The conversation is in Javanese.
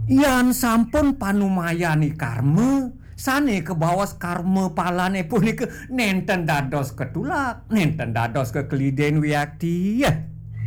Yan sampun panumayani karma sane kebawas karma palane punika nenten dados ketulak nenten dados kekeliden wiakti ya